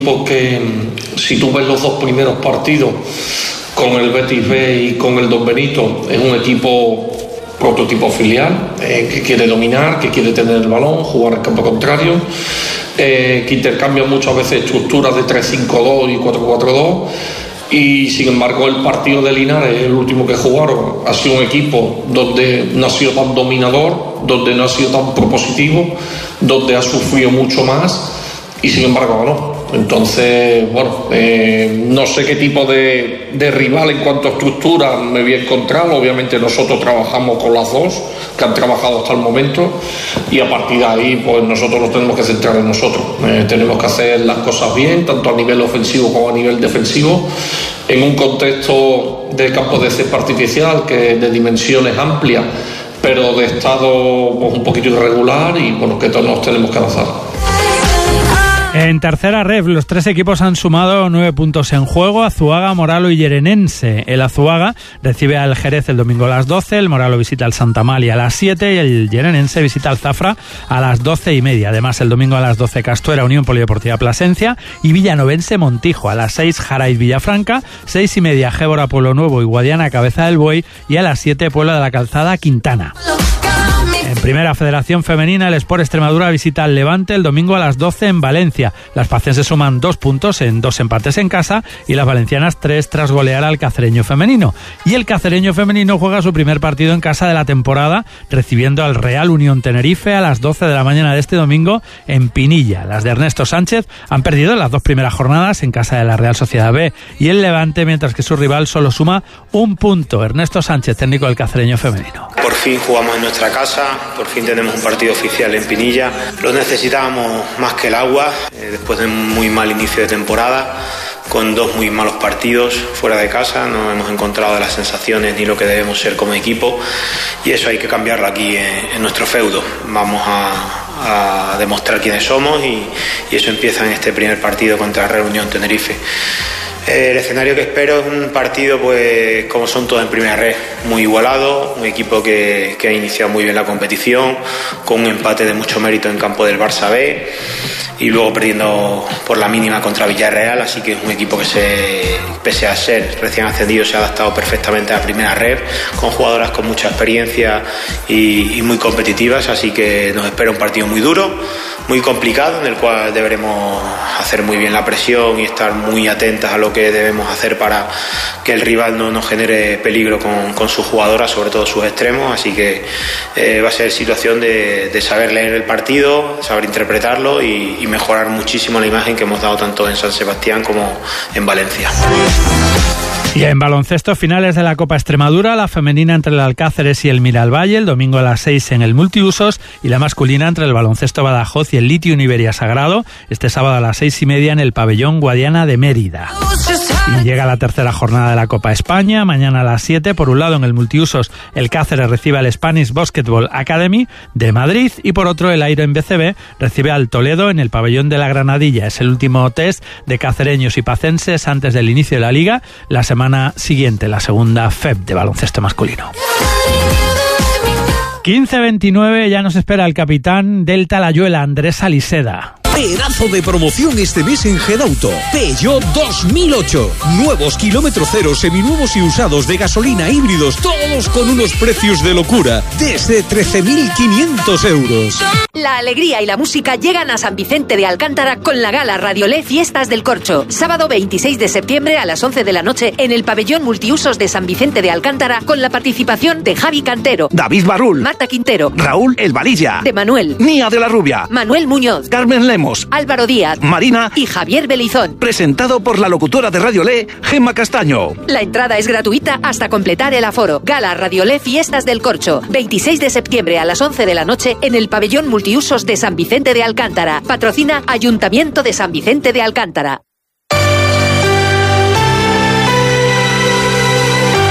Porque si tú ves los dos primeros partidos con el Betis B y con el Don Benito, es un equipo prototipo filial, que quiere dominar, que quiere tener el balón, jugar al campo contrario, que intercambia muchas veces estructuras de 3-5-2 y 4-4-2. Y sin embargo el partido de Linares, el último que jugaron, ha sido un equipo donde no ha sido tan dominador, donde no ha sido tan propositivo, donde ha sufrido mucho más y sin embargo ganó. Entonces, bueno, no sé qué tipo de rival en cuanto a estructura me voy a encontrar. Obviamente nosotros trabajamos con las dos que han trabajado hasta el momento, y a partir de ahí pues nosotros nos tenemos que centrar en nosotros. Tenemos que hacer las cosas bien, tanto a nivel ofensivo como a nivel defensivo, en un contexto de campo de césped artificial que de dimensiones amplias, pero de estado pues, un poquito irregular, y bueno, que todos nos tenemos que avanzar. En tercera ref, los tres equipos han sumado 9 puntos en juego: Azuaga, Moralo y Llerenense. El Azuaga recibe al Jerez el domingo a las 12, el Moralo visita al Santa Amalia a las 7 y el Llerenense visita al Zafra a las 12:30. Además, el domingo a las 12, Castuera, Unión Polideportiva Plasencia, y Villanovense Montijo. A las 6, Jaraiz Villafranca, 6:30, Gébora Pueblo Nuevo y Guadiana Cabeza del Buey, y a las 7, Puebla de la Calzada Quintana. En Primera Federación Femenina, el Sport Extremadura visita al Levante el domingo a las 12 en Valencia. Las pacenses suman 2 puntos en 2 empates en casa y las valencianas 3 tras golear al Cacereño Femenino. Y el Cacereño Femenino juega su primer partido en casa de la temporada, recibiendo al Real Unión Tenerife a las 12 de la mañana de este domingo en Pinilla. Las de Ernesto Sánchez han perdido las 2 primeras jornadas en casa de la Real Sociedad B y el Levante, mientras que su rival solo suma 1 punto. Ernesto Sánchez, técnico del Cacereño Femenino. Por fin jugamos en nuestra casa, por fin tenemos un partido oficial en Pinilla. Lo necesitábamos más que el agua, después de un muy mal inicio de temporada, con 2 muy malos partidos fuera de casa. No hemos encontrado las sensaciones ni lo que debemos ser como equipo, y eso hay que cambiarlo aquí en nuestro feudo. Vamos a demostrar quiénes somos, y eso empieza en este primer partido contra Real Unión Tenerife. El escenario que espero es un partido, pues como son todos en primera red, muy igualado, un equipo que ha iniciado muy bien la competición, con un empate de mucho mérito en campo del Barça B, y luego perdiendo por la mínima contra Villarreal, así que es un equipo que pese a ser recién ascendido, se ha adaptado perfectamente a la primera red, con jugadoras con mucha experiencia y muy competitivas, así que nos espera un partido muy duro, muy complicado, en el cual deberemos hacer muy bien la presión y estar muy atentas a lo que debemos hacer para que el rival no nos genere peligro con sus jugadoras, sobre todo sus extremos. Así que va a ser situación de saber leer el partido, saber interpretarlo y mejorar muchísimo la imagen que hemos dado tanto en San Sebastián como en Valencia. Y en baloncesto, finales de la Copa Extremadura, la femenina entre el Alcáceres y el Miralvalle, el domingo a las 6 en el Multiusos, y la masculina entre el Baloncesto Badajoz y el Litium Iberia Sagrado, este sábado a las 6:30 en el pabellón Guadiana de Mérida. Y llega la tercera jornada de la Copa España, mañana a las 7, por un lado en el Multiusos el Cáceres recibe al Spanish Basketball Academy de Madrid, y por otro el Iron BCB recibe al Toledo en el pabellón de la Granadilla. Es el último test de cacereños y pacenses antes del inicio de la liga, la semana siguiente, la segunda FEB de baloncesto masculino. 15:29, ya nos espera el capitán del Talayuela, Andrés Aliseda. Pedazo de promoción este mes en Gedauto. Peugeot 2008. Nuevos kilómetro cero, seminuevos y usados de gasolina, híbridos, todos con unos precios de locura. Desde 13.500 euros. La alegría y la música llegan a San Vicente de Alcántara con la gala Radiolé Fiestas del Corcho. Sábado 26 de septiembre a las 11 de la noche en el pabellón multiusos de San Vicente de Alcántara, con la participación de Javi Cantero, David Barrul, Marta Quintero, Raúl El Valilla, de Manuel, Nia de la Rubia, Manuel Muñoz, Carmen Lemos, Álvaro Díaz, Marina y Javier Belizón. Presentado por la locutora de Radiolé, Gemma Castaño. La entrada es gratuita hasta completar el aforo. Gala Radiolé Fiestas del Corcho. 26 de septiembre a las 11 de la noche en el pabellón multiusos de San Vicente de Alcántara. Patrocina Ayuntamiento de San Vicente de Alcántara.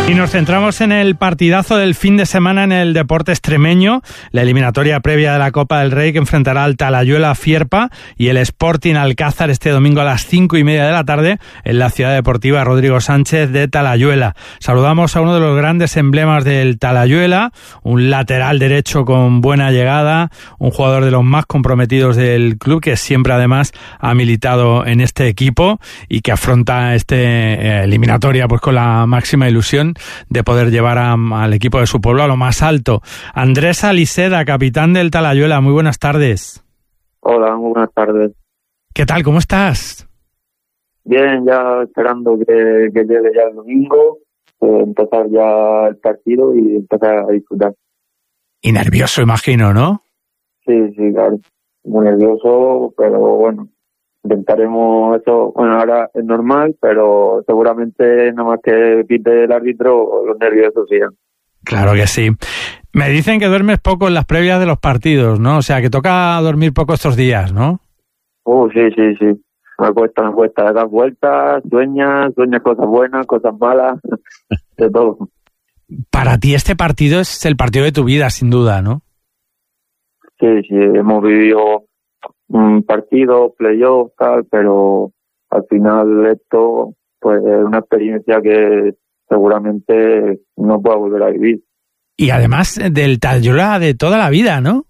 Y nos centramos en el partidazo del fin de semana en el deporte extremeño, la eliminatoria previa de la Copa del Rey que enfrentará al Talayuela Fierpa y el Sporting Alcázar este domingo a las 5:30 de la tarde en la Ciudad Deportiva Rodrigo Sánchez de Talayuela. Saludamos a uno de los grandes emblemas del Talayuela, un lateral derecho con buena llegada, un jugador de los más comprometidos del club que siempre además ha militado en este equipo y que afronta eliminatoria pues con la máxima ilusión de poder llevar al equipo de su pueblo a lo más alto. Andrés Aliseda, capitán del Talayuela, muy buenas tardes. Hola, muy buenas tardes. ¿Qué tal? ¿Cómo estás? Bien, ya esperando que llegue ya el domingo, empezar ya el partido y empezar a disfrutar. Y nervioso, imagino, ¿no? Sí, claro. Muy nervioso, pero bueno, intentaremos eso. Bueno, ahora es normal, pero seguramente nada más que pite el árbitro, los nervios sigan. Claro que sí. Me dicen que duermes poco en las previas de los partidos, ¿no? O sea, que toca dormir poco estos días, ¿no? Sí. Me cuesta dar vueltas, sueñas cosas buenas, cosas malas, de todo. Para ti este partido es el partido de tu vida, sin duda, ¿no? Sí, hemos vivido un partido, playoff, tal, pero al final esto pues es una experiencia que seguramente no pueda volver a vivir. Y además del Talayuela de toda la vida, ¿no?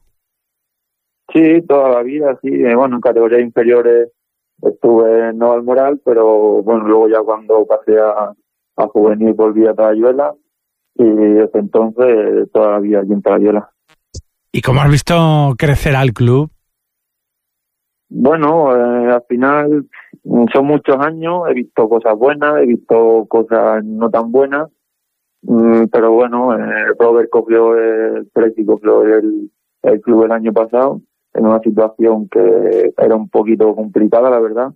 Sí, toda la vida, sí. Bueno, en categorías inferiores estuve en Navalmoral, pero bueno, luego ya cuando pasé a juvenil volví a Talayuela y desde entonces toda la vida aquí en Talayuela. ¿Y cómo has visto crecer al club? Bueno, al final son muchos años, he visto cosas buenas, he visto cosas no tan buenas, pero bueno, Robert cogió el club el año pasado en una situación que era un poquito complicada, la verdad.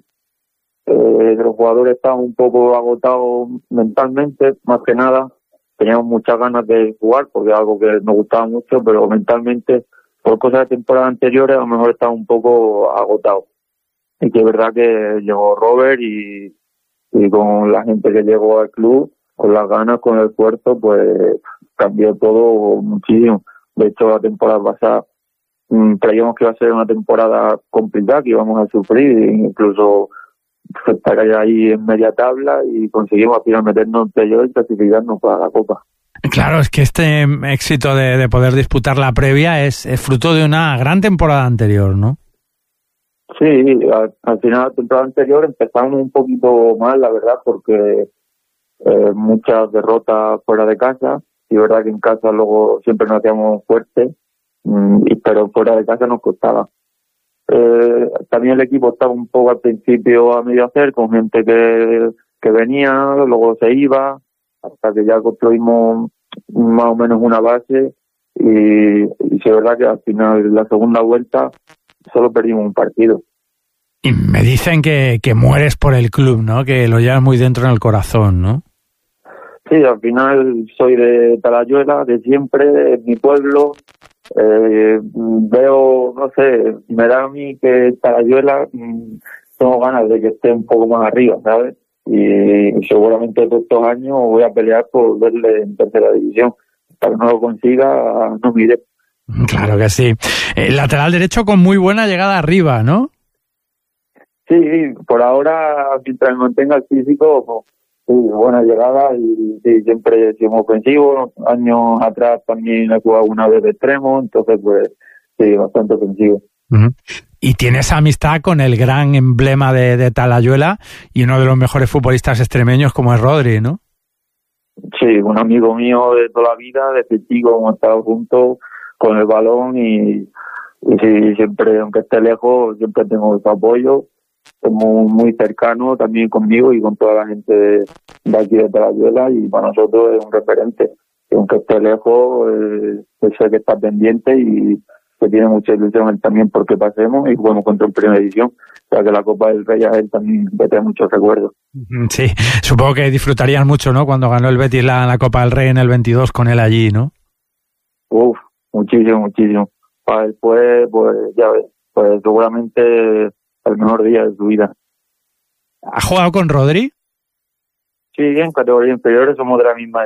Los jugadores estaban un poco agotados mentalmente, más que nada. Teníamos muchas ganas de jugar porque es algo que nos gustaba mucho, pero mentalmente, por cosas de temporadas anteriores, a lo mejor estaba un poco agotado. Y que es verdad que llegó Robert y con la gente que llegó al club, con las ganas, con el esfuerzo, pues cambió todo muchísimo. De hecho, la temporada pasada creíamos que iba a ser una temporada complicada, que íbamos a sufrir, incluso estar ahí en media tabla y conseguimos al final meternos en playoff y clasificarnos para la Copa. Claro, es que este éxito de poder disputar la previa es fruto de una gran temporada anterior, ¿no? Sí, al final la temporada anterior empezamos un poquito mal, la verdad, porque muchas derrotas fuera de casa, y verdad que en casa luego siempre nos hacíamos fuertes, pero fuera de casa nos costaba. También el equipo estaba un poco al principio a medio hacer, con gente que venía, luego se iba, hasta que ya construimos más o menos una base y sí es verdad que al final, la segunda vuelta, solo perdimos un partido. Y me dicen que mueres por el club, ¿no? Que lo llevas muy dentro en el corazón, ¿no? Sí, al final soy de Talayuela, de siempre, es mi pueblo. Veo, no sé, me da a mí que Talayuela tengo ganas de que esté un poco más arriba, ¿sabes? Y seguramente todos estos años voy a pelear por verle en tercera división. Hasta que no lo consiga, no mire. Claro que sí. Lateral derecho con muy buena llegada arriba, ¿no? Sí, por ahora, mientras me mantenga el físico, sí, buena llegada y sí, siempre he sido ofensivo. Años atrás también he jugado una vez de extremo, entonces pues sí, bastante ofensivo. Uh-huh. Y tienes amistad con el gran emblema de Talayuela y uno de los mejores futbolistas extremeños como es Rodri, ¿no? Sí, un amigo mío de toda la vida, desde chico hemos estado juntos con el balón y sí, siempre, aunque esté lejos, siempre tengo su apoyo. Somos muy cercanos también conmigo y con toda la gente de aquí de Talayuela y para nosotros es un referente. Y aunque esté lejos, sé que está pendiente y que tiene mucha ilusión él también porque pasemos y jugamos contra en primera división. O sea que la Copa del Rey a él también le trae muchos recuerdos. Sí, supongo que disfrutarían mucho, ¿no? Cuando ganó el Betis la Copa del Rey en el 22 con él allí, ¿no? Muchísimo. Para después, pues ya ves, pues seguramente el mejor día de su vida. ¿Ha jugado con Rodri? Sí, en categorías inferiores somos de la misma edad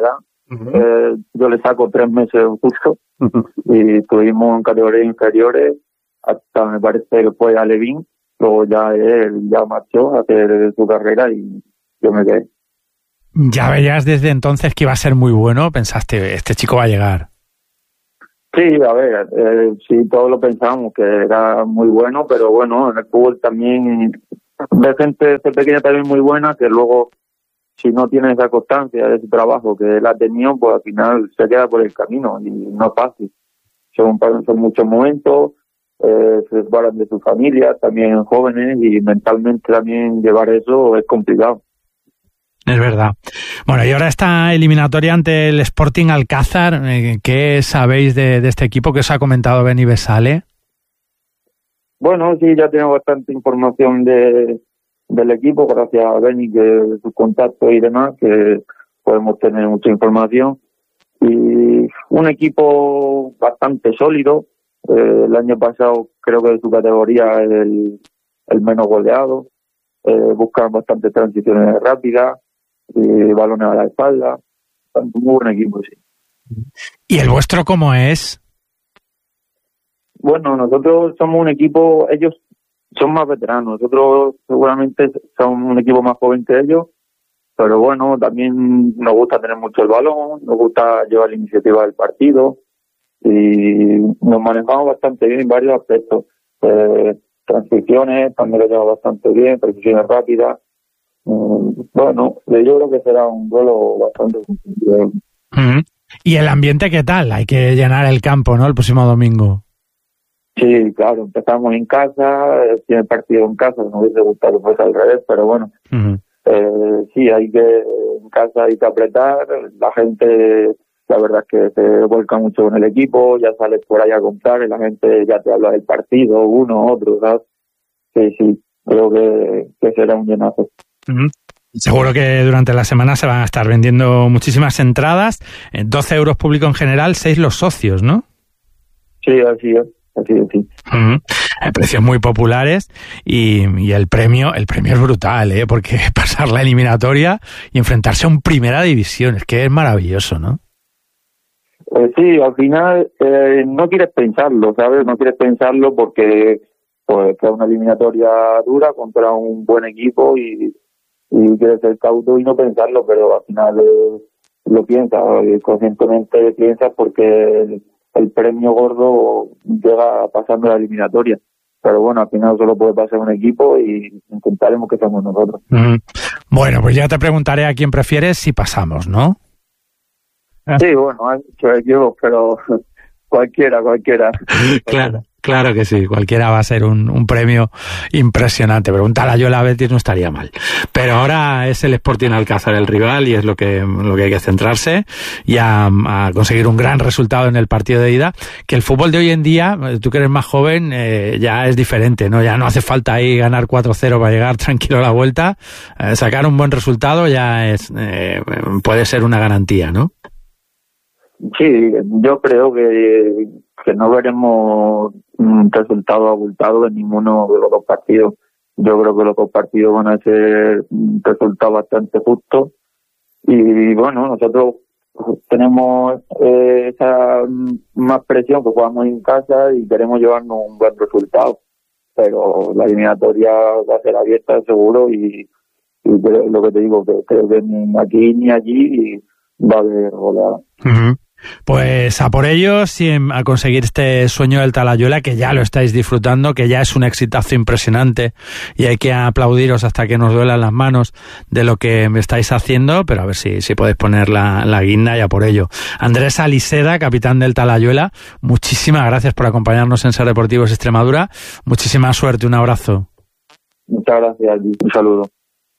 yo le saco 3 meses justo y estuvimos en categorías inferiores hasta, me parece que fue a Levín, luego ya él ya marchó a hacer su carrera y yo me quedé. ¿Ya veías desde entonces que iba a ser muy bueno? ¿Pensaste, este chico va a llegar? Sí, a ver, sí, todos lo pensamos, que era muy bueno, pero bueno, en el fútbol también de gente pequeña también muy buena, que luego, si no tiene esa constancia de su trabajo que él ha tenido, pues al final se queda por el camino y no es fácil. Son muchos momentos, se separan de su familia, también jóvenes, y mentalmente también llevar eso es complicado. Es verdad. Bueno, y ahora esta eliminatoria ante el Sporting Alcázar, ¿qué sabéis de este equipo? ¿Qué os ha comentado Beni Besale? Bueno, sí, ya tengo bastante información del equipo, gracias a Beni, que sus contactos y demás, que podemos tener mucha información. Y un equipo bastante sólido. El año pasado creo que de su categoría es el menos goleado. Buscan bastantes transiciones rápidas, balones a la espalda. Un muy buen equipo, sí. ¿Y el vuestro cómo es? Bueno, nosotros somos un equipo, ellos son más veteranos, nosotros seguramente somos un equipo más joven que ellos, pero bueno, también nos gusta tener mucho el balón, nos gusta llevar la iniciativa del partido y nos manejamos bastante bien en varios aspectos. Transiciones también lo llevamos bastante bien, precisiones rápidas. Bueno, yo creo que será un duelo bastante complicado. ¿Y el ambiente qué tal? Hay que llenar el campo, ¿no?, el próximo domingo. Sí, claro, empezamos en casa, tiene partido en casa, nos hubiese gustado que fuese al revés, pero bueno, sí, en casa hay que apretar, la gente, la verdad es que se vuelca mucho con el equipo, ya sales por ahí a comprar y la gente ya te habla del partido, uno, otro, ¿sabes? Sí, creo que será un llenazo. Seguro que durante la semana se van a estar vendiendo muchísimas entradas, 12 euros público en general, 6 los socios, ¿no? Sí, así es. Sí. Precios muy populares y el premio es brutal, porque pasar la eliminatoria y enfrentarse a un Primera División, es que es maravilloso, ¿no? Sí, al final no quieres pensarlo, ¿sabes? No quieres pensarlo porque pues es una eliminatoria dura contra un buen equipo y quieres ser cauto y no pensarlo, pero al final lo piensas, conscientemente piensas porque el premio gordo llega pasando la eliminatoria. Pero bueno, al final solo puede pasar un equipo y intentaremos que seamos nosotros. Bueno, pues ya te preguntaré a quién prefieres si pasamos, ¿no? Sí, bueno, hay muchos equipos, pero cualquiera. Claro que sí, cualquiera va a ser un premio impresionante, pero un Talayuela Betis no estaría mal. Pero ahora es el Sporting Alcázar el rival y es lo que hay que centrarse y a conseguir un gran resultado en el partido de ida, que el fútbol de hoy en día, tú que eres más joven, ya es diferente, ¿no? Ya no hace falta ahí ganar 4-0 para llegar tranquilo a la vuelta, sacar un buen resultado ya puede ser una garantía, ¿no? Sí, yo creo que no veremos un resultado abultado en ninguno de los dos partidos. Yo creo que los dos partidos van a ser un resultado bastante justo y bueno, nosotros tenemos esa más presión que jugamos en casa y queremos llevarnos un buen resultado, pero la eliminatoria va a ser abierta seguro y lo que te digo, que creo que ni aquí ni allí va a haber goleada. Pues a por ellos y a conseguir este sueño del Talayuela, que ya lo estáis disfrutando, que ya es un exitazo impresionante y hay que aplaudiros hasta que nos duelan las manos de lo que me estáis haciendo, pero a ver si podéis poner la guinda y a por ello. Andrés Aliseda, capitán del Talayuela, muchísimas gracias por acompañarnos en Ser Deportivos Extremadura, muchísima suerte, un abrazo. Muchas gracias, un saludo.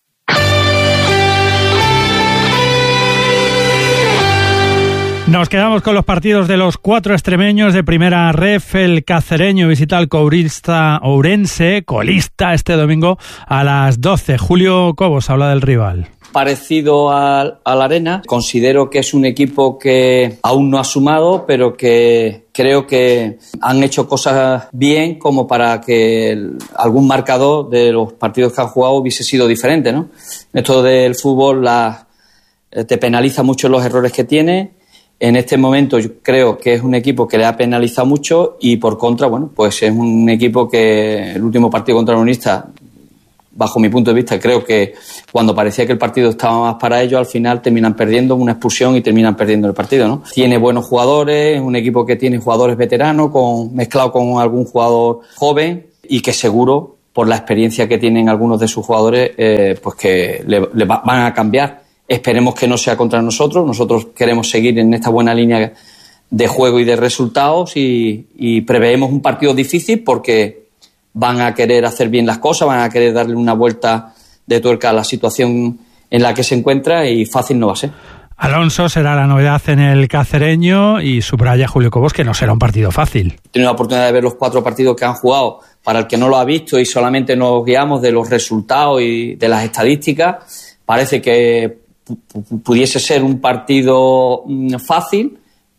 Nos quedamos con los partidos de los 4 extremeños de Primera Ref. El cacereño visita al courista Ourense, colista, este domingo a las 12. Julio Cobos habla del rival. Parecido al Arena, considero que es un equipo que aún no ha sumado, pero que creo que han hecho cosas bien como para que algún marcador de los partidos que han jugado hubiese sido diferente, ¿no? Esto del fútbol, te penaliza mucho los errores que tiene. En este momento yo creo que es un equipo que le ha penalizado mucho y por contra, bueno, pues es un equipo que el último partido contra el Unionista, bajo mi punto de vista, creo que cuando parecía que el partido estaba más para ellos, al final terminan perdiendo una expulsión y terminan perdiendo el partido, ¿no? Tiene buenos jugadores, es un equipo que tiene jugadores veteranos mezclado con algún jugador joven y que seguro, por la experiencia que tienen algunos de sus jugadores, pues que van a cambiar. Esperemos que no sea contra nosotros. Nosotros queremos seguir en esta buena línea de juego y de resultados y preveemos un partido difícil porque van a querer hacer bien las cosas, van a querer darle una vuelta de tuerca a la situación en la que se encuentra y fácil no va a ser. Alonso será la novedad en el cacereño y subraya Julio Cobos que no será un partido fácil. He tenido la oportunidad de ver los 4 partidos que han jugado. Para el que no lo ha visto y solamente nos guiamos de los resultados y de las estadísticas, parece que pudiese ser un partido fácil,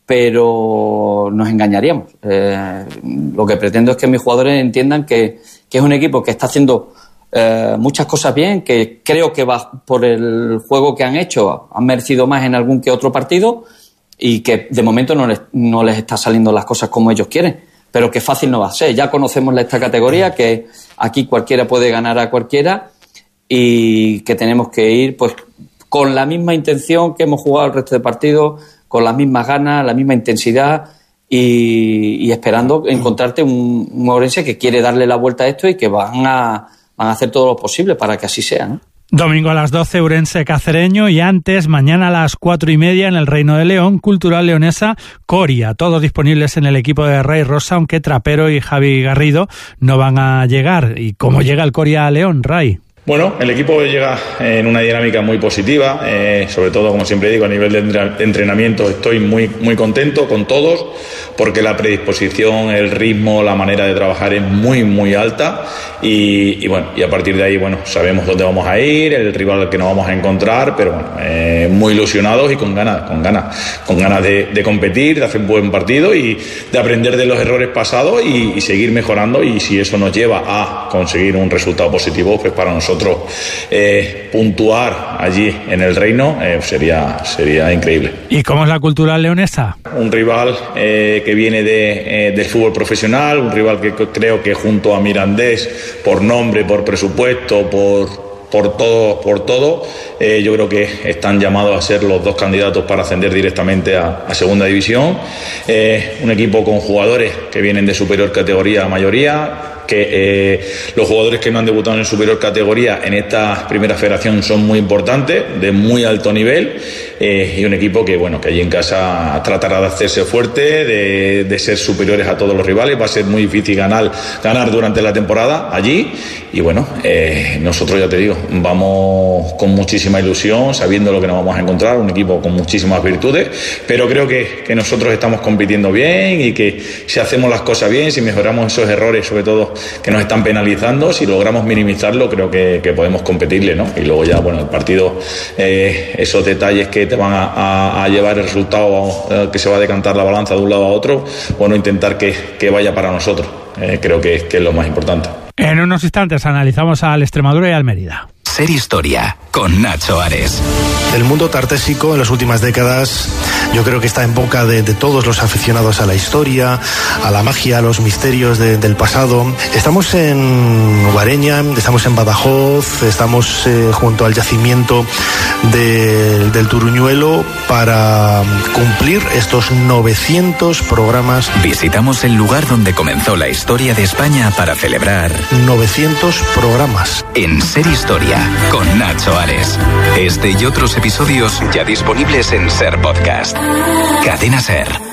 pero nos engañaríamos. Lo que pretendo es que mis jugadores entiendan que es un equipo que está haciendo muchas cosas bien, que creo que por el juego que han hecho han merecido más en algún que otro partido y que de momento no les está saliendo las cosas como ellos quieren, pero que fácil no va a ser. Ya conocemos esta categoría, que aquí cualquiera puede ganar a cualquiera y que tenemos que ir pues con la misma intención que hemos jugado el resto de partidos, con las mismas ganas, la misma intensidad y esperando encontrarte un Ourense que quiere darle la vuelta a esto y que van a hacer todo lo posible para que así sea, ¿no? Domingo a las 12, Ourense Cacereño, y antes, mañana a las 4:30 en el Reino de León, Cultural Leonesa Coria. Todos disponibles en el equipo de Ray Rosa, aunque Trapero y Javi Garrido no van a llegar. ¿Y cómo llega el Coria a León, Ray? Bueno, el equipo llega en una dinámica muy positiva, sobre todo, como siempre digo, a nivel de entrenamiento estoy muy contento con todos, porque la predisposición, el ritmo, la manera de trabajar es muy alta y a partir de ahí, bueno, sabemos dónde vamos a ir, el rival al que nos vamos a encontrar, pero bueno, muy ilusionados y con ganas de competir, de hacer un buen partido y de aprender de los errores pasados y seguir mejorando, y si eso nos lleva a conseguir un resultado positivo, pues para nosotros puntuar allí en el Reino sería increíble. ¿Y cómo es la Cultural Leonesa? Un rival que viene del fútbol profesional, un rival que creo que junto a Mirandés, por nombre, por presupuesto, por todo, yo creo que están llamados a ser los 2 candidatos para ascender directamente a segunda división. Un equipo con jugadores que vienen de superior categoría, la mayoría, que los jugadores que no han debutado en superior categoría en esta primera federación son muy importantes, de muy alto nivel, y un equipo que allí en casa tratará de hacerse fuerte, de ser superiores a todos los rivales. Va a ser muy difícil ganar durante la temporada allí, y nosotros, ya te digo, vamos con muchísima ilusión, sabiendo lo que nos vamos a encontrar, un equipo con muchísimas virtudes, pero creo que nosotros estamos compitiendo bien y que si hacemos las cosas bien, si mejoramos esos errores, sobre todo que nos están penalizando, si logramos minimizarlo, creo que podemos competirle, ¿no? Y luego ya, el partido, esos detalles que te van a llevar el resultado, que se va a decantar la balanza de un lado a otro, intentar que vaya para nosotros. Creo que es lo más importante. En unos instantes analizamos al Extremadura y al Mérida. Ser Historia, con Nacho Ares. El mundo tartésico en las últimas décadas yo creo que está en boca de todos los aficionados a la historia, a la magia, a los misterios del pasado. Estamos en Guareña, estamos en Badajoz, estamos junto al yacimiento del Turuñuelo para cumplir estos 900 programas. Visitamos el lugar donde comenzó la historia de España para celebrar 900 programas. En Ser Historia, con Nacho Ares. Este y otros episodios ya disponibles en Ser Podcast. Cadena Ser.